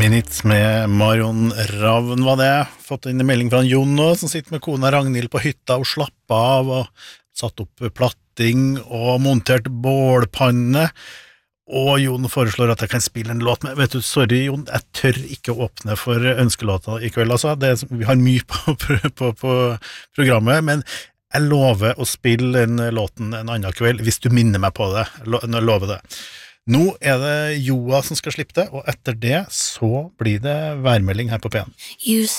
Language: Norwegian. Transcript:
Minutes med Marion Ravn var det. Fått inn en melding fra Jon nå, som sitter med kona Ragnhild på hytta og slapper av og satt opp platting og montert bålpanne. Og Jon foreslår at jeg kan spille en låt med. Vet du, sorry Jon, jeg tør ikke å åpne for ønskelåter i kveld, altså. Vi har mye på programmet, men jeg lover å spille den låten en annen kveld, hvis du minner meg på det. Jeg lover det. Nå det Joa som skal slippe det, og etter det så blir det værmelding her på P1. You